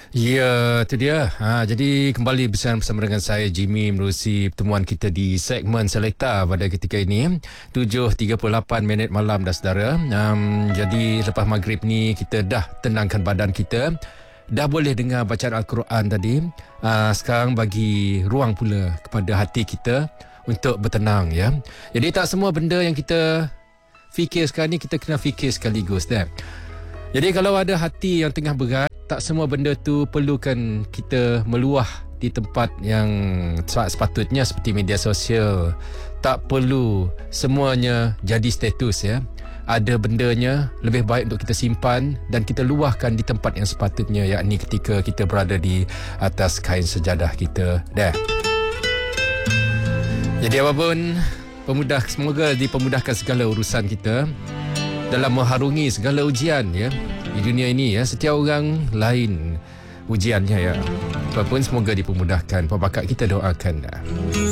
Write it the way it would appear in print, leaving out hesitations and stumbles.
Ya, itu dia. Jadi kembali bersama dengan saya Jimmy menerusi pertemuan kita di segmen Selekta pada ketika ini 7.38 minit malam dah saudara. Jadi lepas maghrib ni kita dah tenangkan badan kita, dah boleh dengar bacaan Al-Quran tadi. Sekarang bagi ruang pula kepada hati kita untuk bertenang ya. Jadi tak semua benda yang kita fikir sekarang ni kita kena fikir sekaligus dah. Jadi kalau ada hati yang tengah berat, tak semua benda tu perlukan kita meluah di tempat yang sepatutnya seperti media sosial. Tak perlu semuanya jadi status ya. Ada bendanya lebih baik untuk kita simpan dan kita luahkan di tempat yang sepatutnya, yakni ketika kita berada di atas kain sejadah kita. Dah. Jadi apapun, semoga dipermudahkan segala urusan kita dalam mengharungi segala ujian ya di dunia ini ya. Setiap orang lain ujiannya ya. Apapun semoga dipermudahkan. Pak Bakat kita doakan dah.